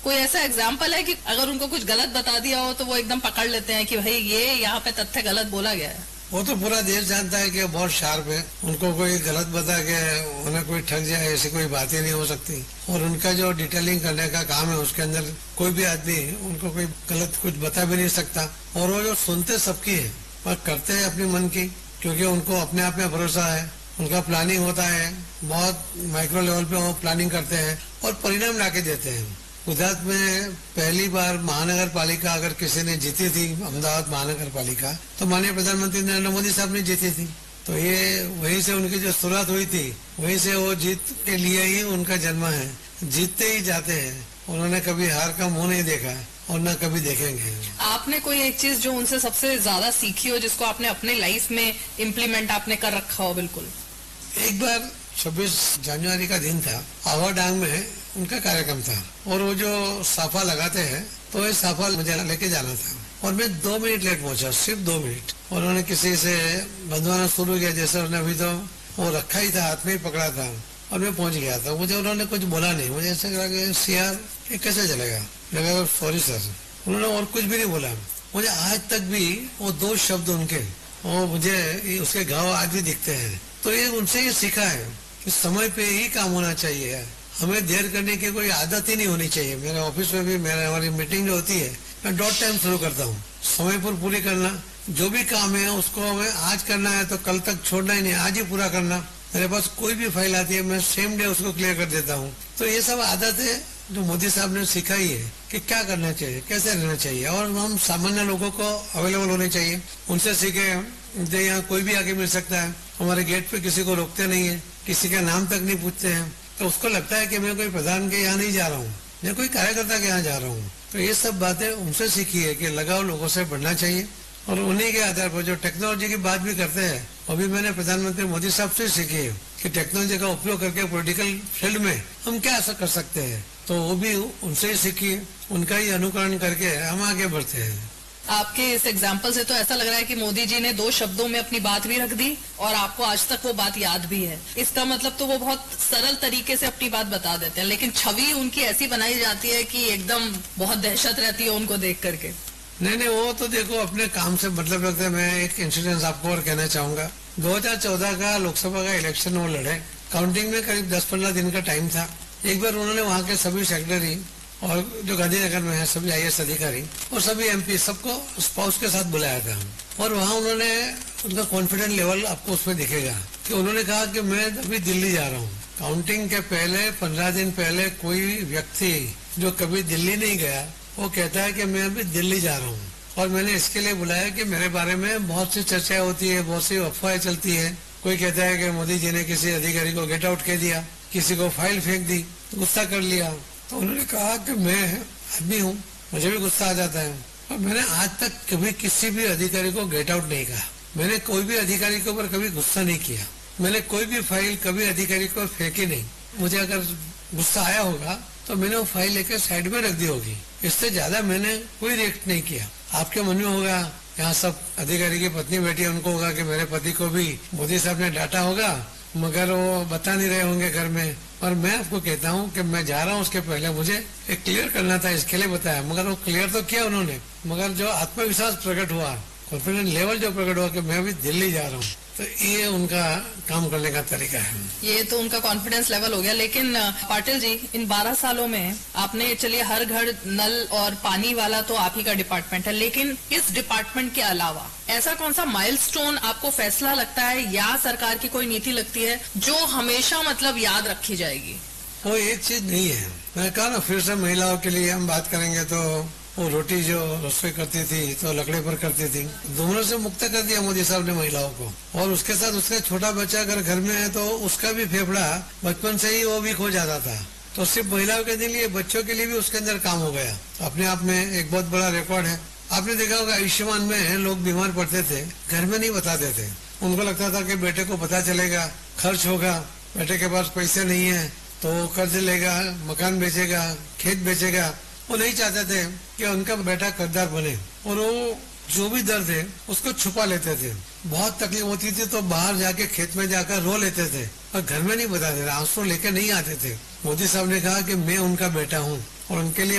कोई ऐसा एग्जाम्पल है कि अगर उनको कुछ गलत बता दिया हो तो वो एकदम पकड़ लेते हैं कि भाई ये यहाँ पे तथ्य गलत बोला गया है? वो तो पूरा देश जानता है कि बहुत शार्प है, उनको कोई गलत बता के उन्हें कोई ठग जाए ऐसी कोई बात ही नहीं हो सकती। और उनका जो डिटेलिंग करने का काम है उसके अंदर कोई भी आदमी उनको कोई गलत कुछ बता भी नहीं सकता। और वो जो सुनते सबकी है पर करते हैं अपने मन की, क्योंकि उनको अपने आप में भरोसा है। उनका प्लानिंग होता है, बहुत माइक्रो लेवल पे वो प्लानिंग करते हैं और परिणाम लाके देते हैं। गुजरात में पहली बार महानगर पालिका अगर किसी ने जीती थी, अहमदाबाद महानगर पालिका, तो माननीय प्रधानमंत्री नरेंद्र मोदी साहब ने जीती थी। तो ये वहीं से उनकी जो शुरुआत हुई थी, वहीं से वो जीत के लिए ही उनका जन्म है। जीतते ही जाते हैं, उन्होंने कभी हार का मुंह नहीं देखा और न कभी देखेंगे। आपने कोई एक चीज जो उनसे सबसे ज्यादा सीखी हो, जिसको आपने अपने लाइफ में इम्प्लीमेंट आपने कर रखा हो? बिल्कुल। एक बार 26 जनवरी का दिन था, आवाडांग में उनका कार्यक्रम था और वो जो साफा लगाते हैं तो ये साफा मुझे लेके जाना था और मैं 2 मिनट लेट पहुंचा, सिर्फ 2 मिनट। और उन्होंने किसी से बंधवाना शुरू किया, जैसे उन्होंने अभी तो वो रखा ही था, हाथ में ही पकड़ा था और मैं पहुंच गया था। मुझे उन्होंने कुछ बोला नहीं, मुझे ऐसा लगा कि सीआर ये कैसे चलेगा। लगा सॉरी सर, उन्होंने और कुछ भी नहीं बोला। मुझे आज तक भी वो 2 शब्द उनके, वो मुझे उसके घाव आज भी दिखते हैं। तो ये उनसे ही सीखा है कि समय पे ही काम होना चाहिए, हमें देर करने की कोई आदत ही नहीं होनी चाहिए। मेरे ऑफिस में भी हमारी मीटिंग जो होती है, मैं डॉट टाइम शुरू करता हूँ, समय पर पूरी करना। जो भी काम है उसको हमें आज करना है तो कल तक छोड़ना ही नहीं, आज ही पूरा करना। मेरे पास कोई भी फाइल आती है, मैं सेम डे उसको क्लियर कर देता हूँ। तो ये सब आदत है जो मोदी साहब ने सिखाई है कि क्या करना चाहिए, कैसे रहना चाहिए। और हम सामान्य लोगों को अवेलेबल होने चाहिए, उनसे सीखे। यहाँ कोई भी आगे मिल सकता है, हमारे गेट पे किसी को रोकते नहीं है, किसी का नाम तक नहीं पूछते हैं। तो उसको लगता है कि मैं कोई प्रधान के यहाँ नहीं जा रहा हूँ, मैं कोई कार्यकर्ता के यहाँ जा रहा हूँ। तो ये सब बातें उनसे सीखी है कि लगाव लोगों से बढ़ना चाहिए। और उन्हीं के आधार पर जो टेक्नोलॉजी की बात भी करते हैं, अभी मैंने प्रधानमंत्री मोदी साहब से सीखी है कि टेक्नोलॉजी का उपयोग करके पॉलिटिकल फील्ड में हम क्या ऐसा कर सकते हैं। तो वो भी उनसे ही सीखी है, उनका ही अनुकरण करके हम आगे बढ़ते हैं। आपके इस एग्जाम्पल से तो ऐसा लग रहा है कि मोदी जी ने 2 शब्दों में अपनी बात भी रख दी और आपको आज तक वो बात याद भी है। इसका मतलब तो वो बहुत सरल तरीके से अपनी बात बता देते हैं, लेकिन छवि उनकी ऐसी बनाई जाती है कि एकदम बहुत दहशत रहती है उनको देख करके। नहीं, वो तो देखो अपने काम से मतलब रखते हैं। मैं एक इंसिडेंस आपको और कहना चाहूंगा। 2014 का लोकसभा का इलेक्शन वो लड़े, काउंटिंग में करीब 10-15 दिन का टाइम था। एक बार उन्होंने वहाँ के सभी सेक्रेटरी और जो गांधीनगर में है सभी IAS अधिकारी और सभी MP सबको स्पाउस के साथ बुलाया था। और वहाँ उन्होंने उनका कॉन्फिडेंस लेवल आपको उसमें दिखेगा कि उन्होंने कहा कि मैं अभी दिल्ली जा रहा हूँ। काउंटिंग के पहले 15 दिन पहले कोई व्यक्ति जो कभी दिल्ली नहीं गया वो कहता है कि मैं अभी दिल्ली जा रहा हूँ और मैंने इसके लिए बुलाया कि मेरे बारे में बहुत सी चर्चाएं होती है, बहुत सी अफवाहें चलती है। कोई कहता है कि मोदी जी ने किसी अधिकारी को गेट आउट कह दिया, किसी को फाइल फेंक दी, गुस्सा कर लिया। तो उन्होंने कहा कि मैं आदमी हूँ, मुझे भी गुस्सा आ जाता है और मैंने आज तक कभी किसी भी अधिकारी को गेट आउट नहीं कहा। मैंने कोई भी अधिकारी के ऊपर कभी गुस्सा नहीं किया। मैंने कोई भी फाइल कभी अधिकारी को फेंकी नहीं। मुझे अगर गुस्सा आया होगा तो मैंने वो फाइल लेकर साइड में रख दी होगी, इससे ज्यादा मैंने कोई रिएक्ट नहीं किया। आपके मन में होगा, यहाँ सब अधिकारी की पत्नी बैठी है, उनको होगा कि मेरे पति को भी मोदी साहब ने डांटा होगा, मगर वो बता नहीं रहे होंगे घर में। और मैं आपको कहता हूँ कि मैं जा रहा हूँ, उसके पहले मुझे एक क्लियर करना था, इसके लिए बताया। मगर वो क्लियर तो किया उन्होंने, मगर जो आत्मविश्वास प्रकट हुआ, कॉन्फिडेंस लेवल जो प्रकट हुआ कि मैं अभी दिल्ली जा रहा हूँ, तो ये उनका काम करने का तरीका है। ये तो उनका कॉन्फिडेंस लेवल हो गया। लेकिन पाटिल जी, इन 12 सालों में आपने, चलिए हर घर नल और पानी वाला तो आप ही का डिपार्टमेंट है, लेकिन इस डिपार्टमेंट के अलावा ऐसा कौन सा माइलस्टोन आपको फैसला लगता है या सरकार की कोई नीति लगती है जो हमेशा मतलब याद रखी जाएगी? वो एक चीज नहीं है। मैंने कहा ना, फिर से महिलाओं के लिए हम बात करेंगे तो वो रोटी जो रसोई करती थी तो लकड़े पर करती थी, धूम्र से मुक्त कर दिया मोदी साहब ने महिलाओं को। और उसके साथ उसका छोटा बच्चा अगर घर में है तो उसका भी फेफड़ा बचपन से ही वो वीक हो जाता था। तो सिर्फ महिलाओं के लिए, बच्चों के लिए भी उसके अंदर काम हो गया। तो अपने आप में एक बहुत बड़ा रिकॉर्ड है। आपने देखा होगा, आयुष्मान में लोग बीमार पड़ते थे, घर में नहीं बताते थे। उनको लगता था कि बेटे को पता चलेगा, खर्च होगा, बेटे के पास पैसे नहीं है तो कर्ज लेगा, मकान बेचेगा, खेत बेचेगा। वो नहीं चाहते थे कि उनका बेटा कर्जदार बने और वो जो भी दर्द है उसको छुपा लेते थे। बहुत तकलीफ होती थी तो बाहर जाके खेत में जाकर रो लेते थे और घर में नहीं बताते थे, आंसू लेके नहीं आते थे। मोदी साहब ने कहा कि मैं उनका बेटा हूँ और उनके लिए